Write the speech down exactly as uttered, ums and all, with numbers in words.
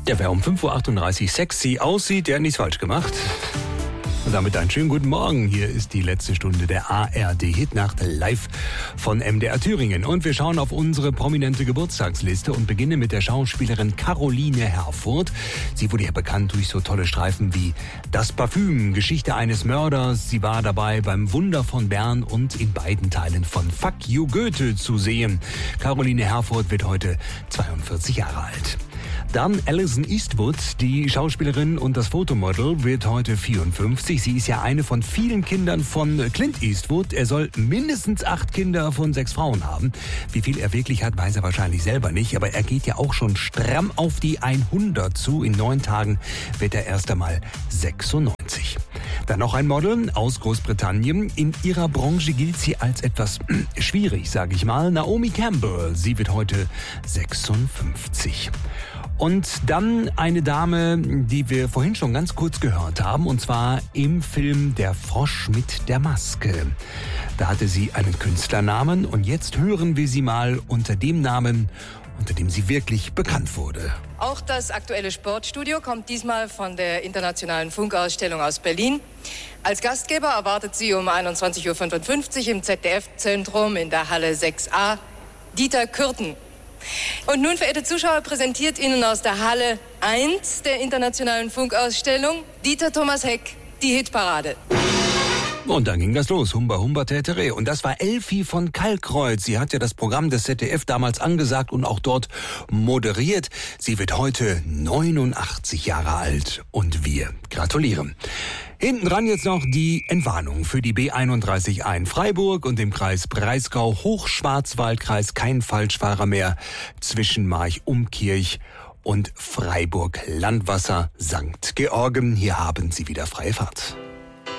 Ja, wer um fünf Uhr achtunddreißig sexy aussieht, der hat nichts falsch gemacht. Und damit einen schönen guten Morgen. Hier ist die letzte Stunde der A R D-Hitnacht live von M D R Thüringen. Und wir schauen auf unsere prominente Geburtstagsliste und beginnen mit der Schauspielerin Caroline Herfurth. Sie wurde ja bekannt durch so tolle Streifen wie Das Parfüm, Geschichte eines Mörders. Sie war dabei beim Wunder von Bern und in beiden Teilen von Fuck You Goethe zu sehen. Caroline Herfurth wird heute zweiundvierzig Jahre alt. Dann Alison Eastwood, die Schauspielerin und das Fotomodel, wird heute vierundfünfzig. Sie ist ja eine von vielen Kindern von Clint Eastwood. Er soll mindestens acht Kinder von sechs Frauen haben. Wie viel er wirklich hat, weiß er wahrscheinlich selber nicht. Aber er geht ja auch schon stramm auf die hundert zu. In neun Tagen wird er erst einmal sechsundneunzig. Dann noch ein Model aus Großbritannien. In ihrer Branche gilt sie als etwas schwierig, sage ich mal. Naomi Campbell, sie wird heute sechsundfünfzig. Und dann eine Dame, die wir vorhin schon ganz kurz gehört haben, und zwar im Film Der Frosch mit der Maske. Da hatte sie einen Künstlernamen und jetzt hören wir sie mal unter dem Namen, unter dem sie wirklich bekannt wurde. Auch das aktuelle Sportstudio kommt diesmal von der Internationalen Funkausstellung aus Berlin. Als Gastgeber erwartet sie um einundzwanzig Uhr fünfundfünfzig im Z D F-Zentrum in der Halle sechs a Dieter Kürten. Und nun, verehrte Zuschauer, präsentiert Ihnen aus der Halle eins der Internationalen Funkausstellung Dieter Thomas Heck, die Hitparade. Und dann ging das los, Humba Humba Tätere. Und das war Elfie von Kalkkreuz. Sie hat ja das Programm des Z D F damals angesagt und auch dort moderiert. Sie wird heute neunundachtzig Jahre alt und wir gratulieren. Hinten dran jetzt noch die Entwarnung für die B einunddreißig in Freiburg und im Kreis Breisgau, Hochschwarzwaldkreis, kein Falschfahrer mehr zwischen Marchumkirch und Freiburg Landwasser Sankt Georgen. Hier haben Sie wieder freie Fahrt.